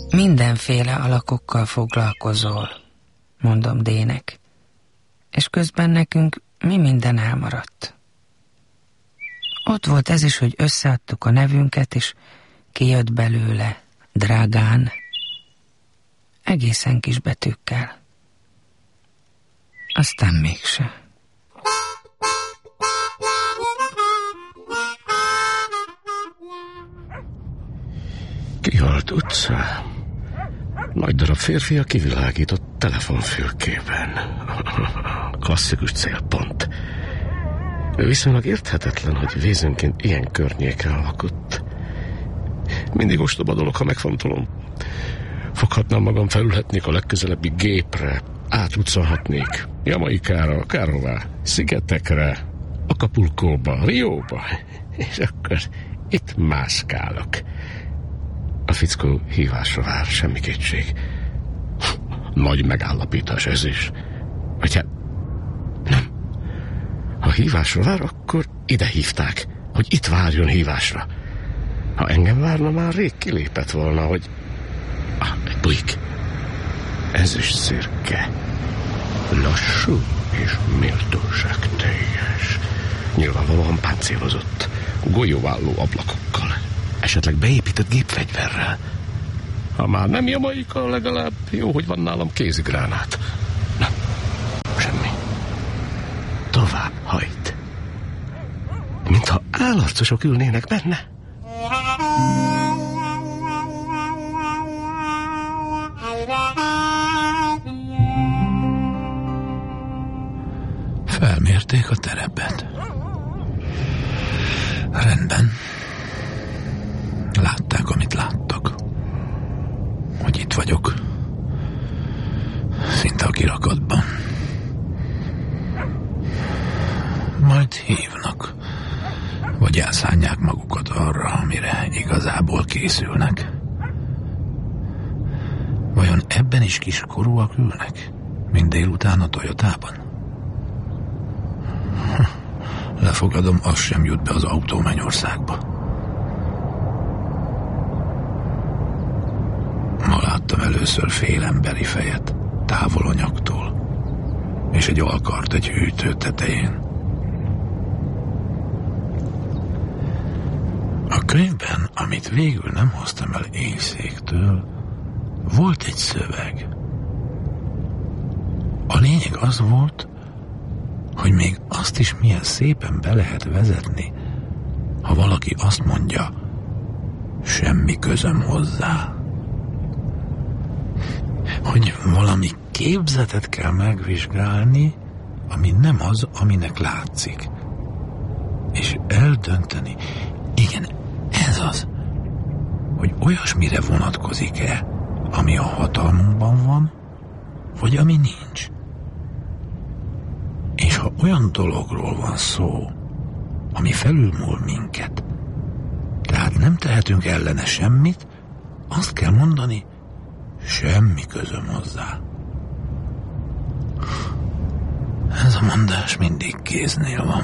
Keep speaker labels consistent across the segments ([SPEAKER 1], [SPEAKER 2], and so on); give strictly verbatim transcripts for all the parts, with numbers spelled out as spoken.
[SPEAKER 1] Mindenféle alakokkal foglalkozol, mondom D-nek, és közben nekünk mi minden elmaradt. Ott volt ez is, hogy összeadtuk a nevünket, és kijött belőle Dragán, egészen kis betűkkel. Aztán mégse.
[SPEAKER 2] Kihalt utca. Nagy darab férfi a kivilágított telefonfülkében. Klasszikus célpont. Viszonylag érthetetlen, hogy vízünként ilyen környéken lakott. Mindig ostoba dolog, ha megfontolom. Foghatnám magam, felülhetnék a legközelebbi gépre, átutcolhatnék Jamaikára, akárhová, szigetekre, Acapulcóba, Rióba, és akkor itt mászkálok. A fickó hívásra vár, semmi kétség. Nagy megállapítás ez is. Vagy hát nem. Ha hívásra vár, akkor ide hívták, hogy itt várjon hívásra. Ha engem várna, már rég kilépett volna, hogy... Ah, egy bujik. Ezüst szürke. Lassú és méltóság teljes. Nyilvánvalóan páncélozott. Golyóálló ablakokkal. Esetleg beépített gépfegyverrel. Ha már nem Jamaika, legalább jó, hogy van nálam kézigránát. Nem, semmi. Tovább hajt. Mintha állarcosok ülnének benne.
[SPEAKER 3] Felmérték a terepet. Rendben. Látták, amit láttak. Hogy itt vagyok. Szinte a kirakatban. Majd hívnak. Vagy elszánják magukat arra, amire igazából készülnek. Vajon ebben is kiskorúak ülnek? Mint délután a Toyotában? Lefogadom, az sem jut be az autó Mennyországba. Ma láttam először fél emberi fejet, távolonyaktól, és egy alkart egy hűtő tetején. A könyvben, amit végül nem hoztam el éjszéktől, volt egy szöveg. A lényeg az volt, hogy még azt is milyen szépen be lehet vezetni, ha valaki azt mondja, semmi közöm hozzá. Hogy valami képzetet kell megvizsgálni, ami nem az, aminek látszik. És eldönteni, igen, ez az, hogy olyasmire vonatkozik-e, ami a hatalmunkban van, vagy ami nincs. És ha olyan dologról van szó, ami felülmúl minket, tehát nem tehetünk ellene semmit, azt kell mondani, semmi közöm hozzá. Ez a mondás mindig kéznél van.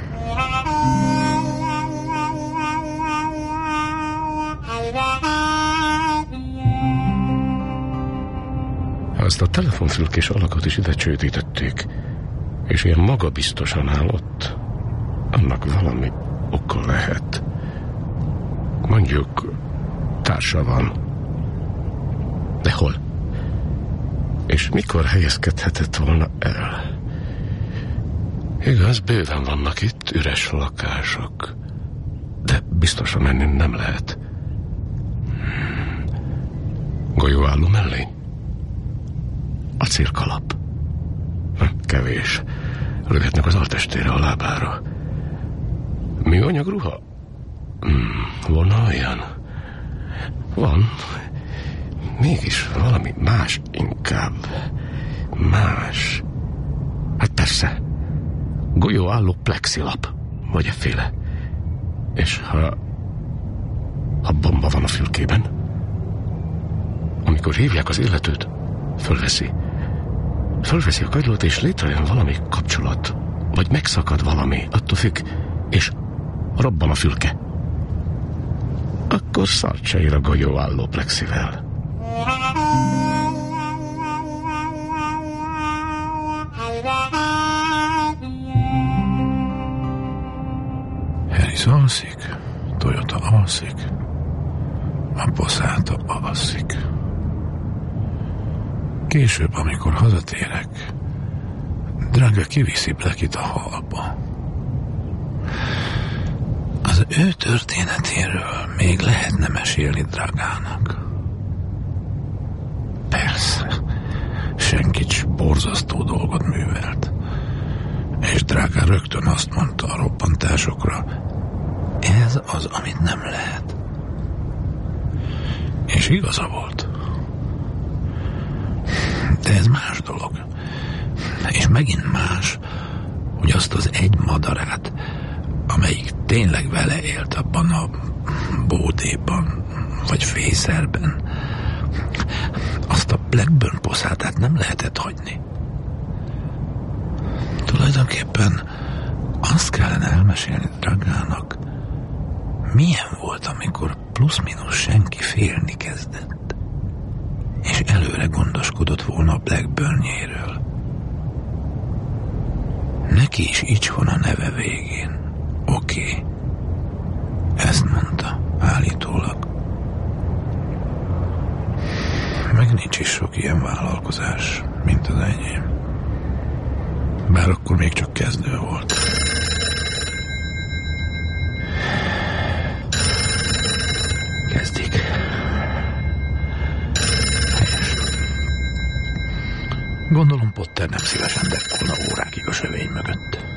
[SPEAKER 2] Azt a telefonfülkés alakot is ide csődítették, és ilyen magabiztosan áll ott, annak valami oka lehet. Mondjuk társa van. De hol? És mikor helyezkedhetett volna el? Igaz, bőven vannak itt üres lakások, de biztosan menni nem lehet. Hmm. Golyóálló mellény? Acélkalap? Hm, kevés. Lőhetnek az altestére, a lábára. Műanyag ruha? Hmm, volna olyan? Van. Mégis valami más inkább. Más. Hát persze. Golyóálló plexilap. Vagy efféle. És ha... ha bomba van a fülkében, amikor hívják az illetőt, fölveszi. Fölveszi a kagylót, és létrejön valami kapcsolat. Vagy megszakad valami, attól függ, és robban a fülke. Akkor szart se ér a golyóálló plexivel.
[SPEAKER 3] Alice alszik, Toyota alszik, a Passata alszik. Később, amikor hazatérek, Draga kiviszi Blackit a hallba. Az ő történetéről még lehetne mesélni Dragának. Persze, Senkics borzasztó dolgot művelt, és Draga rögtön azt mondta a robbantásokra, ez az, amit nem lehet. És igaza volt. De ez más dolog. És megint más, hogy azt az egy madarát, amelyik tényleg vele élt abban a bódéban, vagy fészerben, azt a Blackburn Passatát nem lehetett hagyni. Tulajdonképpen azt kellene elmesélni Dragának, milyen volt, amikor plusz-minusz senki félni kezdett, és előre gondoskodott volna a Blackburnjéről. Neki is így van a neve végén. Oké. Okay. Ezt mondta, állítólag. Meg nincs is sok ilyen vállalkozás, mint az enyém. Bár akkor még csak kezdő volt. Kezdik. Helyes. Gondolom Potter nem szívesen dekkolna órákig a sövény mögött.